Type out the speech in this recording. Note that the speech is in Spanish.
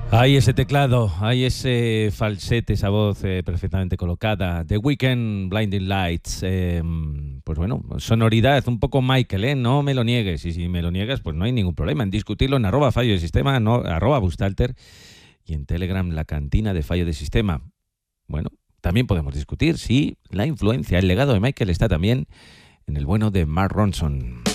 Hay ese teclado, hay ese falsete, esa voz perfectamente colocada. The Weeknd, Blinding Lights. Pues bueno, sonoridad, un poco Michael, ¿eh? No me lo niegues. Y si me lo niegas, pues no hay ningún problema en discutirlo en @fallo de sistema, no, @bustalter y en Telegram la cantina de fallo de sistema. Bueno, también podemos discutir si la influencia, el legado de Michael está también en el bueno de Mark Ronson.